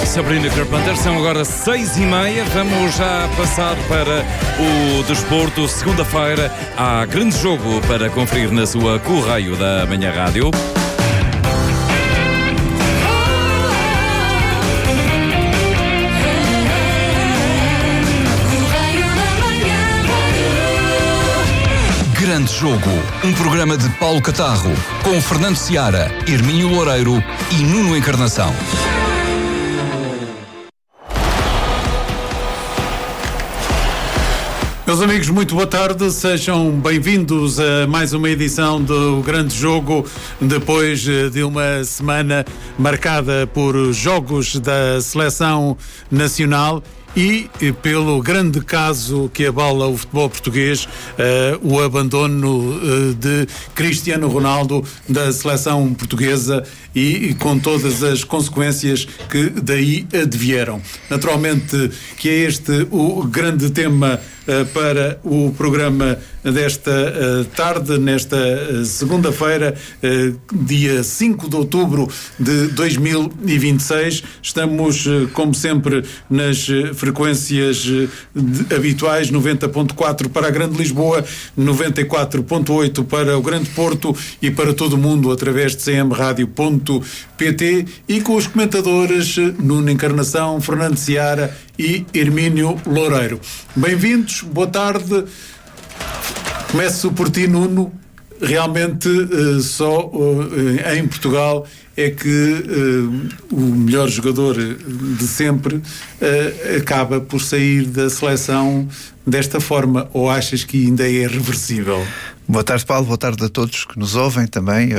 Sabrina Carpenter. São agora 6h30. Vamos já passar para o desporto. Segunda-feira há grande jogo para conferir na sua Correio da Manhã Rádio. Grande Jogo, um programa de Paulo Catarro, com Fernando Seara, Hermínio Loureiro e Nuno Encarnação. Meus amigos, muito boa tarde, sejam bem-vindos a mais uma edição do Grande Jogo, depois de uma semana marcada por jogos da Seleção Nacional e pelo grande caso que abala o futebol português, o abandono de Cristiano Ronaldo da seleção portuguesa e com todas as consequências que daí advieram. Naturalmente que é este o grande tema para o programa desta tarde, nesta segunda-feira, dia 5 de outubro de 2026. Estamos, como sempre, nas frequências habituais, 90.4 para a Grande Lisboa, 94.8 para o Grande Porto e para todo o mundo através de cmradio.pt e com os comentadores Nuno Encarnação, Fernando Seara e Hermínio Loureiro. Bem-vindos, boa tarde. Começo por ti, Nuno. Realmente só em Portugal é que o melhor jogador de sempre acaba por sair da seleção desta forma, ou achas que ainda é reversível? Boa tarde, Paulo, boa tarde a todos que nos ouvem também,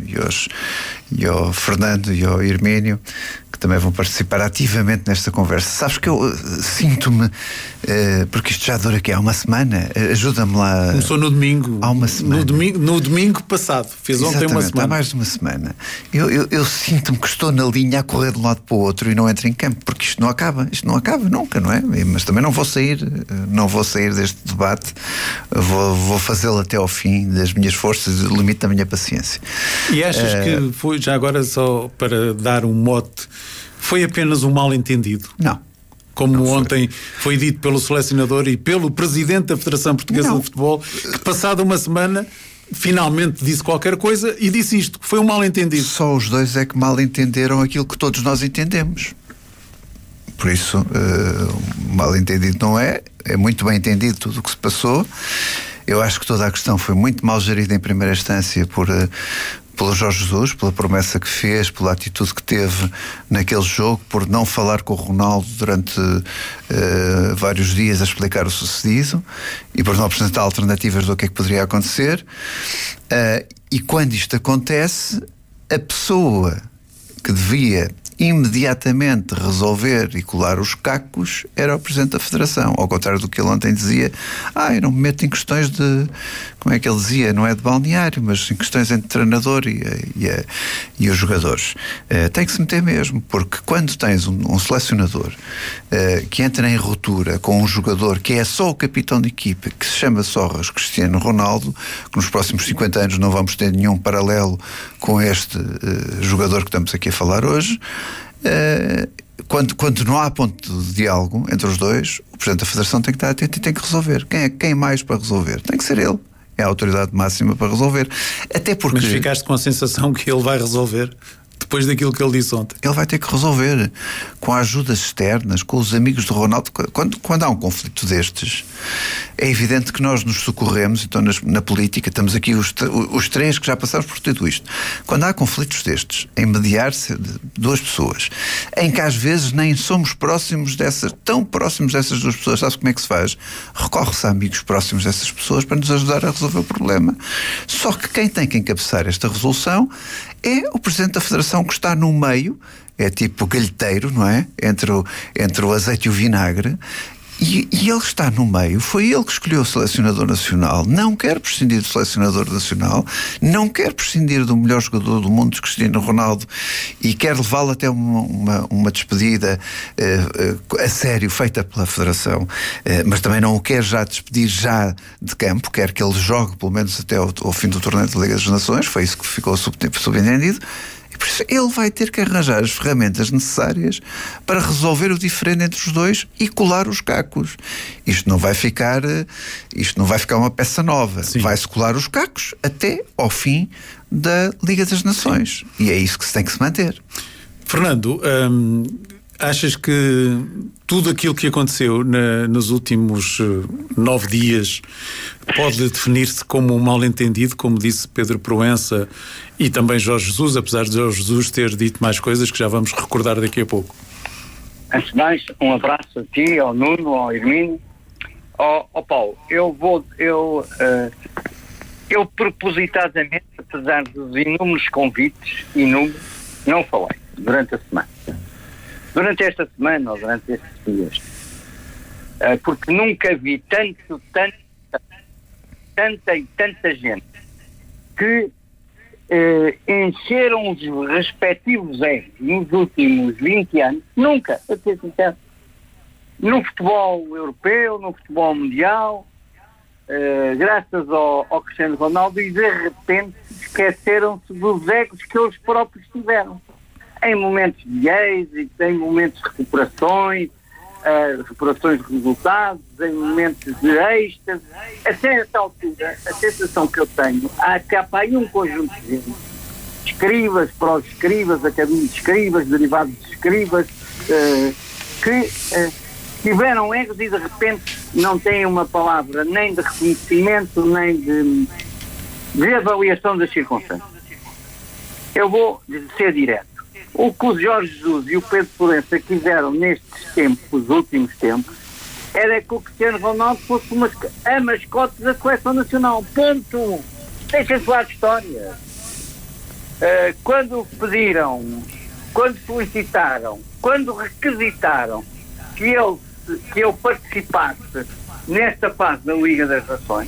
e ao Fernando e ao Hermínio, que também vão participar ativamente nesta conversa. Sabes que eu sinto-me, porque isto já dura aqui há uma semana, ajuda-me lá. Começou no domingo. Há uma semana. No domingo passado, fez ontem uma semana. Há mais de uma semana. Eu sinto-me que estou na linha a correr de um lado para o outro e não entro em campo, porque isto não acaba nunca, não é? Mas também não vou sair deste debate, vou fazê-lo até ao fim das minhas forças, do limite da minha paciência. E achas que foi, já agora só para dar um mote, foi apenas um mal-entendido? Não. Como ontem foi dito pelo selecionador e pelo presidente da Federação Portuguesa de Futebol, que passada uma semana finalmente disse qualquer coisa e disse isto, que foi um mal-entendido. Só os dois é que mal entenderam aquilo que todos nós entendemos. Por isso, mal-entendido não é muito bem entendido tudo o que se passou. Eu acho que toda a questão foi muito mal gerida em primeira instância pelo Jorge Jesus, pela promessa que fez, pela atitude que teve naquele jogo, por não falar com o Ronaldo durante vários dias a explicar o sucedido e por não apresentar alternativas do que é que poderia acontecer. E quando isto acontece, a pessoa que devia imediatamente resolver e colar os cacos era o Presidente da Federação, ao contrário do que ele ontem dizia. Eu não me meto em questões de, como é que ele dizia, não é de balneário, mas em questões entre o treinador e os jogadores. Tem que se meter mesmo, porque quando tens um selecionador que entra em ruptura com um jogador que é só o capitão de equipa, que se chama Sorras Cristiano Ronaldo, que nos próximos 50 anos não vamos ter nenhum paralelo com este jogador que estamos aqui a falar hoje, quando não há ponto de diálogo entre os dois, o Presidente da Federação tem que estar atento e tem que resolver. Quem mais para resolver? Tem que ser ele. É a autoridade máxima para resolver. Até porque... Mas ficaste com a sensação que ele vai resolver depois daquilo que ele disse ontem? Ele vai ter que resolver com ajudas externas, com os amigos do Ronaldo. Quando há um conflito destes, é evidente que nós nos socorremos. Então na política estamos aqui os três que já passamos por tudo isto. Quando há conflitos destes, em mediar-se duas pessoas, em que às vezes nem somos tão próximos dessas duas pessoas, sabe como é que se faz? Recorre-se a amigos próximos dessas pessoas para nos ajudar a resolver o problema. Só que quem tem que encabeçar esta resolução é o Presidente da Federação, que está no meio, é tipo galheteiro, não é? Entre o azeite e o vinagre, e ele está no meio. Foi ele que escolheu o selecionador nacional, não quer prescindir do selecionador nacional, não quer prescindir do melhor jogador do mundo, Cristiano Ronaldo, e quer levá-lo até uma despedida a sério, feita pela Federação, mas também não o quer já despedir já de campo, quer que ele jogue pelo menos até ao fim do torneio da Liga das Nações. Foi isso que ficou subentendido. E por isso ele vai ter que arranjar as ferramentas necessárias para resolver o diferente entre os dois e colar os cacos. Isto não vai ficar uma peça nova. Sim. Vai-se colar os cacos até ao fim da Liga das Nações. Sim. E é isso que se tem que se manter. Fernando, achas que tudo aquilo que aconteceu nos últimos 9 dias pode definir-se como um mal-entendido, como disse Pedro Proença e também Jorge Jesus, apesar de Jorge Jesus ter dito mais coisas que já vamos recordar daqui a pouco? Antes de mais, um abraço a ti, ao Nuno, ao Hermínio. Paulo, eu propositadamente, apesar dos inúmeros convites, não falei durante a semana. Durante esta semana ou durante estes dias. Porque nunca vi tanta gente que encheram os respectivos egos nos últimos 20 anos, nunca, para ser sincero, no futebol europeu, no futebol mundial, graças ao Cristiano Ronaldo, e de repente esqueceram-se dos egos que eles próprios tiveram. Em momentos de êxito, em momentos de recuperações de resultados, em momentos de êxtase. A certa altura, a sensação que eu tenho, há aí um conjunto de gente, escribas, pró-escribas, academia de escribas, derivados de escribas, que tiveram egos e de repente não têm uma palavra nem de reconhecimento, nem de avaliação das circunstâncias. Eu vou ser direto. O que o Jorge Jesus e o Pedro Proença quiseram nestes tempos, os últimos tempos, era que o Cristiano Ronaldo fosse a mascote da seleção nacional. Ponto. Deixa-se lá de história. Quando pediram, quando solicitaram, quando requisitaram que eu participasse nesta fase da Liga das Nações,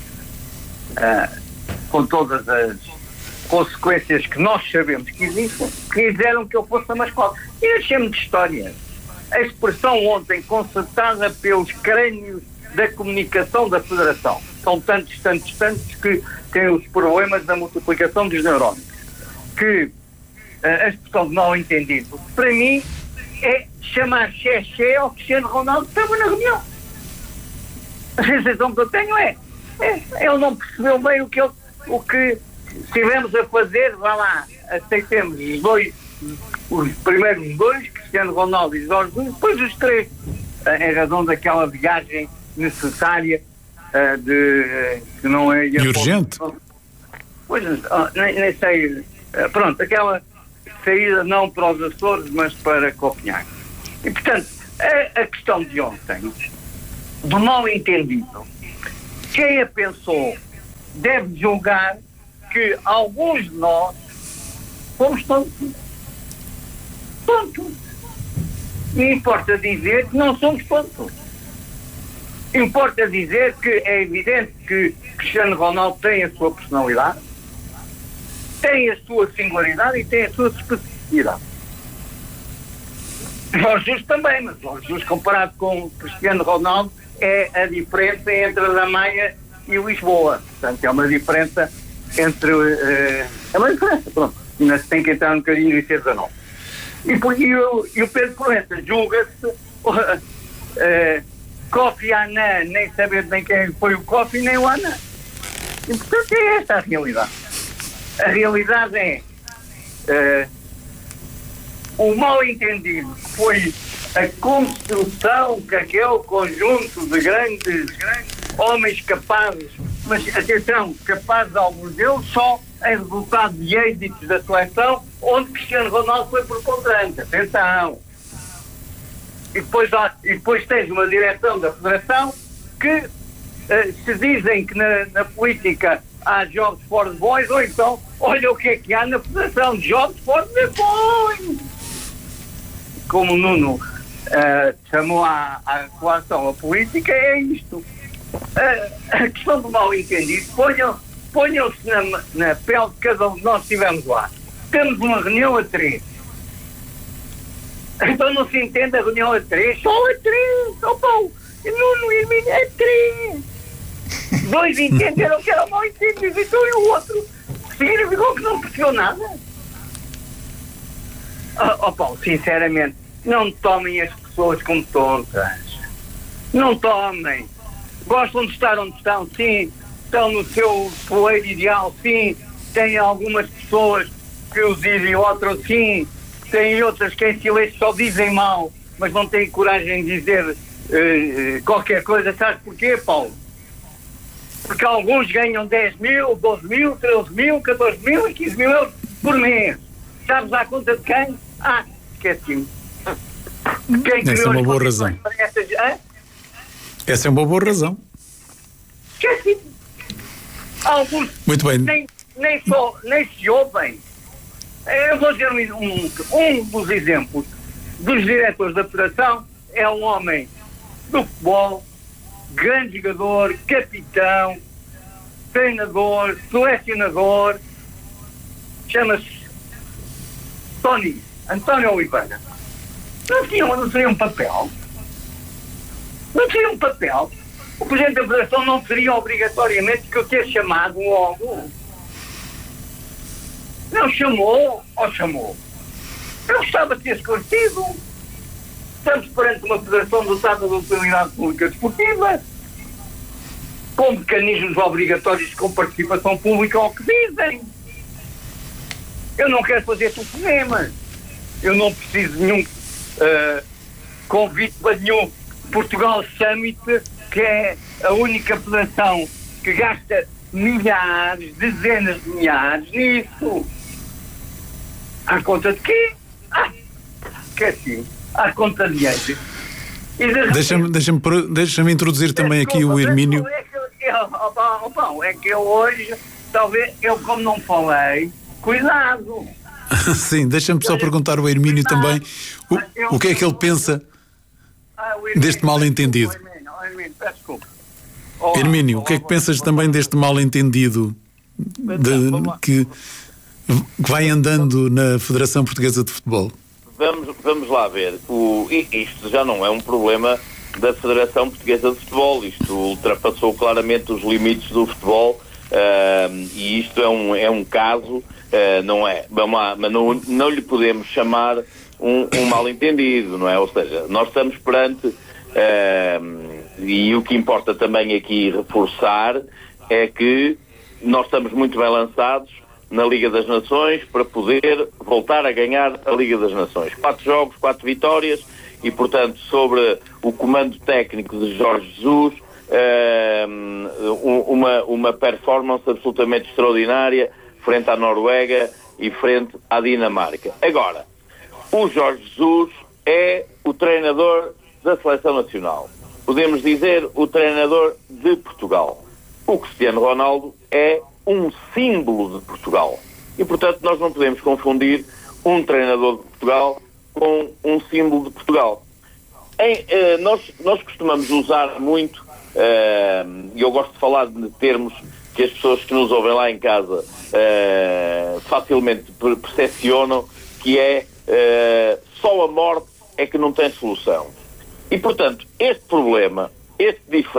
com todas as consequências que nós sabemos que existem, quiseram que eu fosse a mascote. E deixei-me de história. A expressão ontem concertada pelos crânios da comunicação da Federação. São tantos que têm os problemas da multiplicação dos neurónios. Que a expressão de mal entendido, para mim, é chamar xexé ao Cristiano Ronaldo que estava na reunião. A sensação que eu tenho é ele não percebeu bem o que estivemos a fazer, vá lá, aceitemos os primeiros dois, Cristiano Ronaldo e Jorge Jesus, depois os três, em razão daquela viagem necessária que não é... E urgente? Pois, nem sei, pronto, aquela saída não para os Açores, mas para Copenhague. E, portanto, a questão de ontem, do mal entendido, quem a pensou deve julgar que alguns de nós fomos tontos. Tontos. E importa dizer que não somos tontos. Importa dizer que é evidente que Cristiano Ronaldo tem a sua personalidade, tem a sua singularidade e tem a sua especificidade. Jorge Jesus também, mas Jorge Jesus comparado com Cristiano Ronaldo é a diferença entre a Maia e Lisboa. Portanto, é uma diferença entre... é uma diferença, pronto. Ainda se tem que entrar um bocadinho e ser 19. E o Pedro Proença julga-se Kofi Annan, nem saber bem quem foi o Kofi, nem o Annan. E, portanto, é esta a realidade. A realidade é o mal-entendido que foi a construção que aquele conjunto de grandes homens capazes, mas atenção, capazes alguns deles só em resultado de êxitos da seleção, onde Cristiano Ronaldo foi preponderante. Atenção! E depois tens uma direção da Federação que se dizem que na política há jobs for the boys, ou então olha o que há na Federação, jobs for the boys. Como o Nuno chamou à coação a política, é isto. A questão do mal-entendido, ponham-se na pele de cada um de nós estivemos lá. Temos uma reunião a 3. Então não se entende a reunião a 3? Só a 3! Oh, Paulo! Nuno e Hermínio é 3! 2 entenderam que era mal-entendido, então e o outro significou que não percebeu nada. Paulo, sinceramente, não tomem as pessoas como tontas. Não tomem. Gostam de estar onde estão, sim. Estão no seu poeiro ideal, sim. Tem algumas pessoas que os idiotam, sim. Tem outras que em silêncio só dizem mal, mas não têm coragem de dizer qualquer coisa. Sabes porquê, Paulo? Porque alguns ganham 10 mil, 12 mil, 13 mil, 14 mil e 15 mil euros por mês. Sabes à conta de quem? Esqueci-me. Essa é uma boa razão. Essa é uma boa razão. Esqueci-me. Alguns muito bem. Nem se ouvem. Eu vou dizer um dos exemplos dos diretores da Federação. É um homem do futebol, grande jogador, capitão, treinador, selecionador, chama-se António Oliveira. Não seria um papel? Não seria um papel? O Presidente da Federação não seria obrigatoriamente que eu ter chamado logo? Não chamou ou chamou? Eu gostava de ter esclarecido. Estamos perante uma federação dotada de utilidade pública desportiva, com mecanismos obrigatórios com participação pública ao que dizem. Eu não quero fazer telefonemas. Eu não preciso de nenhum convite para nenhum Portugal Summit, que é a única federação que gasta milhares, dezenas de milhares nisso. À conta de quê? Esqueci. À conta de gente. Deixa-me introduzir também aqui o Hermínio. É que eu hoje, talvez, como não falei, cuidado. Sim, deixa-me só perguntar ao Hermínio também o que é que ele pensa deste mal-entendido. Hermínio, o que é que pensas também deste mal-entendido que vai andando na Federação Portuguesa de Futebol? Vamos lá ver. Isto já não é um problema da Federação Portuguesa de Futebol. Isto ultrapassou claramente os limites do futebol, e isto é um caso, não é? Vamos lá, mas não lhe podemos chamar um mal-entendido, não é? Ou seja, nós estamos perante, e o que importa também aqui reforçar é que nós estamos muito bem lançados na Liga das Nações para poder voltar a ganhar a Liga das Nações. 4 jogos, 4 vitórias e, portanto, sobre o comando técnico de Jorge Jesus, uma performance absolutamente extraordinária frente à Noruega e frente à Dinamarca. Agora, o Jorge Jesus é o treinador da Seleção Nacional. Podemos dizer o treinador de Portugal. O Cristiano Ronaldo é um símbolo de Portugal. E, portanto, nós não podemos confundir um treinador de Portugal com um símbolo de Portugal. Nós costumamos usar muito, e eu gosto de falar de termos que as pessoas que nos ouvem lá em casa facilmente percepcionam, que é só a morte é que não tem solução. E, portanto, este problema, este diferente,